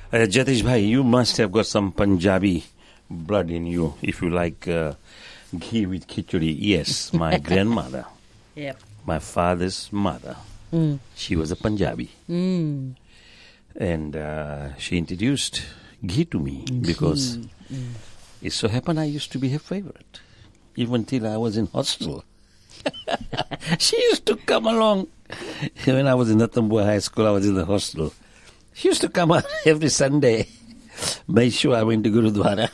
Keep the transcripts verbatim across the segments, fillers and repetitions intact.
Uh, Jatish Bhai, you must have got some Punjabi blood in you if you like uh, ghee with khichdi. Yes, my grandmother, Yep. my father's mother, Mm. she was a Punjabi. Mm. And uh, she introduced ghee to me because Mm. it so happened I used to be her favorite, even till I was in hostel. She used to come along. When I was in Natambua High School, I was in the hostel. She used to come out every Sunday, make sure I went to Gurudwara.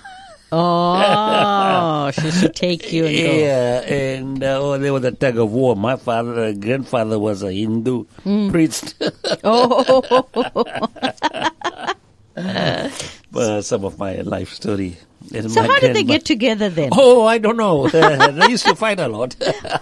Oh, she should take you and go. Yeah, and uh, oh, there was a tug of war. My father, uh, grandfather was a Hindu priest. Oh, uh, some of my life story. And so my how did they grandma- get together then? Oh, I don't know. They used to fight a lot.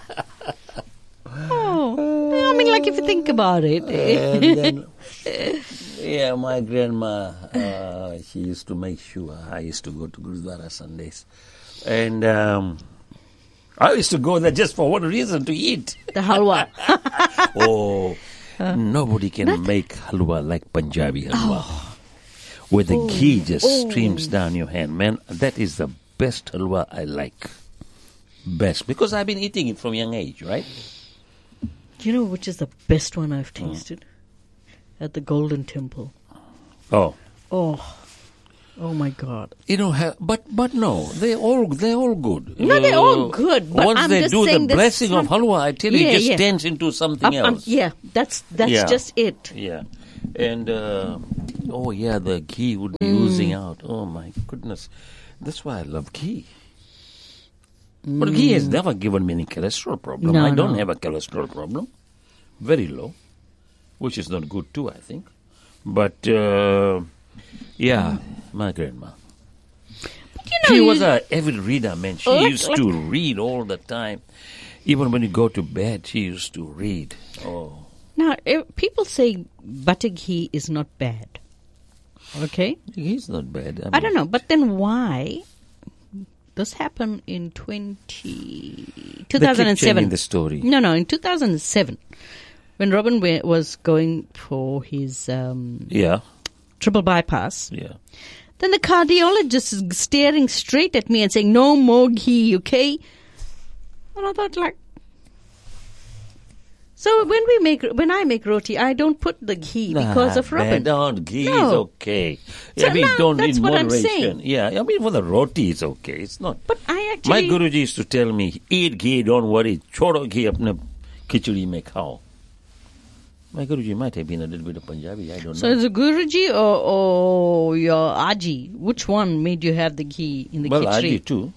Oh, I mean, like if you think about it. And then, yeah, my grandma, uh, she used to make sure I used to go to Gurudwara Sundays. And um, I used to go there just for one reason, to eat. The halwa. Oh, nobody can make halwa like Punjabi halwa. Where the ghee just streams down your hand. Man, that is the best halwa I like. Best. Because I've been eating it from young age, right? Do you know which is the best one I've tasted? At the Golden Temple. Oh. Oh, oh my God! You know, ha- but but no, they all they all good. No, they're all Uh, good, but once I'm they just do the saying there's blessing of some- halwa, I tell you, Yeah, it just yeah. turns into something I'm- I'm- else. yeah, that's that's Yeah. just it. Yeah, and uh, oh yeah, the ghee would be Mm. oozing out. Oh my goodness, that's why I love ghee. But ghee has never given me any cholesterol problem. Mm. No, I don't no. have a cholesterol problem, very low, which is not good too, I think. But uh, yeah, my grandma. But you know, She you- was an avid reader, man. She What- used what- to read all the time. Even when you go to bed, she used to read. Oh, now eh, people say butter ghee is not bad. Okay, he's not bad. I don't know, but then why? This happened in twenty, two thousand They keep seven. changing the story. No, no, in two thousand seven, when Robin wa- was going for his um, Yeah, triple bypass, yeah. then the cardiologist is staring straight at me and saying, "No more ghee, okay?" And I thought, like, so when we make, when I make roti, I don't put the ghee because Nah, of Robin. man, don't. Ghee No. is okay. So I mean, now, don't that's in what I'm moderation. saying. Yeah, I mean, for the roti, it's okay. It's not. But I actually, My Guruji used to tell me, eat ghee, don't worry. Chodo ghee apne khichdi mein khao. My Guruji might have been a little bit of Punjabi. I don't so know. is it Guruji or, or your Aji? Which one made you have the ghee in the Well, khichdi? Aji too.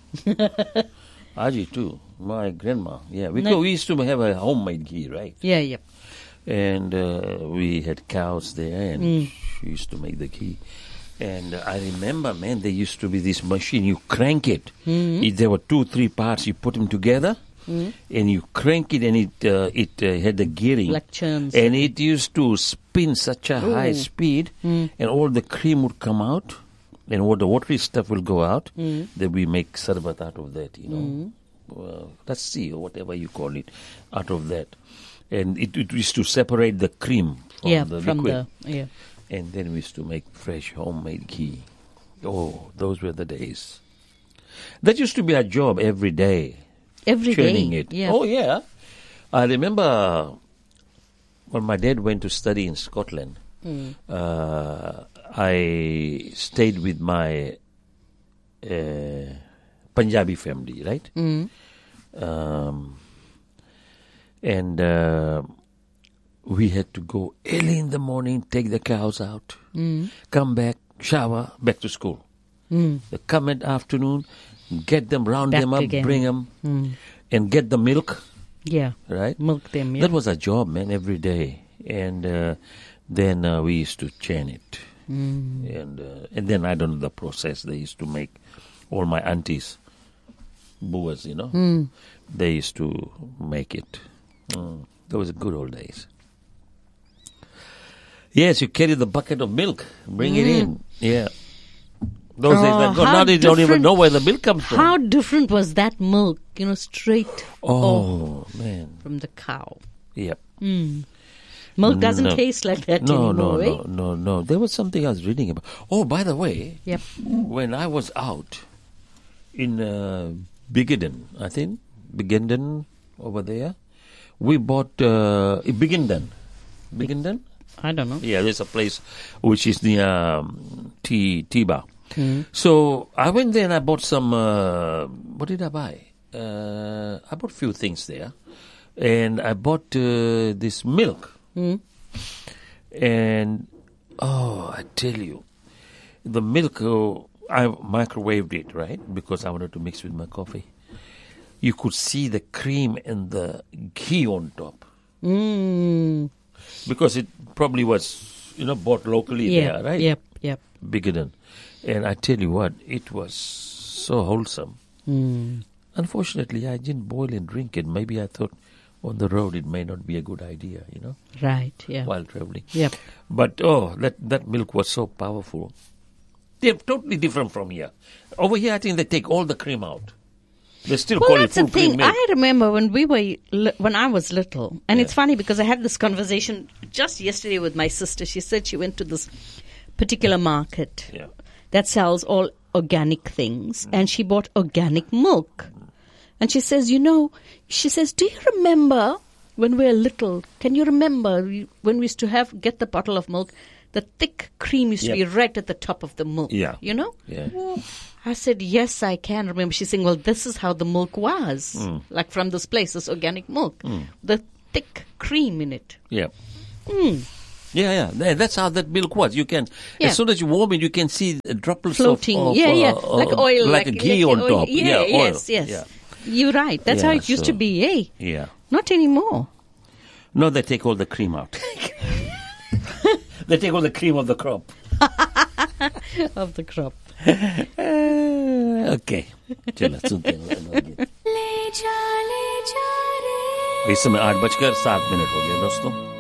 Aji too. My grandma. Yeah, because we used to have a homemade ghee, right? Yeah, yeah. And uh, we had cows there, and Mm. she used to make the ghee. And uh, I remember, man, there used to be this machine. You crank it. Mm. If there were two, three parts. You put them together, Mm. and you crank it, and it uh, it uh, had the gearing. Like churns. And it used to spin such a high Ooh. speed, Mm. and all the cream would come out, and all the watery stuff will go out. Mm. Then we make sarbat out of that, you know. Mm. Well, let's see, or whatever you call it, out of that. And it, it used to separate the cream from Yeah, the from liquid. the, yeah. And then we used to make fresh homemade ghee. Oh, those were the days. That used to be our job every day. Every day. churning it. Yeah. Oh, yeah. I remember when my dad went to study in Scotland, Mm. uh, I stayed with my uh, Punjabi family, right? Mm. Um, and uh, we had to go early in the morning, take the cows out, Mm. come back, shower, back to school. Mm. They come in the afternoon, get them, round Back them up, again. bring them, Mm. and get the milk, Yeah. right? Milk them, yeah. That was our job, man, every day. And uh, then uh, we used to churn it. Mm. And uh, and then I don't know the process. They used to make, all my aunties, buas, you know, Mm. they used to make it. Mm. That was good old days. Yes, you carry the bucket of milk, bring it Mm. in. Yeah. Those days, Oh, like, God, how now they don't even different- know where the milk comes from. How different was that milk, you know, straight oh, man. from the cow? Yep. Mm. Milk doesn't No. taste like that No, anymore, no, eh? no, no, no. There was something I was reading about. Oh, by the way, Yep. when I was out in uh, Bigenden, I think, Bigenden over there, we bought uh, Bigenden. Bigenden? I don't know. Yeah, there's a place which is near um, T Tiba. Mm. So I went there and I bought some. Uh, what did I buy? Uh, I bought a few things there, and I bought uh, this milk. Mm. And oh, I tell you, the milk. Uh, I microwaved it, right, because I wanted to mix with my coffee. You could see the cream and the ghee on top. Mm. Because it probably was, you know, bought locally Yeah. there, right? Yep. Yep. Biggerden. And I tell you what, it was so wholesome. Mm. Unfortunately, I didn't boil and drink it. Maybe I thought on the road it may not be a good idea, you know, Right. Yeah. while traveling. Yep. But, oh, that, that milk was so powerful. They're totally different from here. Over here, I think they take all the cream out. They still Well, call it that's the full cream thing. milk. I remember when we were li- when I was little, and Yeah. it's funny because I had this conversation just yesterday with my sister. She said she went to this particular market Yeah. that sells all organic things, and she bought organic milk. And she says, you know, she says, do you remember when we were little? Can you remember we- when we used to have get the bottle of milk? The thick cream used to Yep. be right at the top of the milk. Yeah. You know? Yeah. I said, yes, I can remember. She's saying, well, this is how the milk was. Mm. Like from this place, this organic milk. The thick cream in it. Yeah. Mm. Yeah, yeah. Tha- That's how that milk was. You can, Yeah. as soon as you warm it, you can see the droplets Floating. of, of yeah, uh, yeah. uh, Like oil. like, a ghee like on oil. top. Yeah, oil. yes, yes. Yeah. You're right. That's how Yeah, it used to so- be, eh? Yeah. Not anymore. No, they take all the cream out. They take all the cream of the crop. Of the crop. Uh, okay. चलो सुनते हैं. इस समय आठ बजकर सात minute हो गए दोस्तों.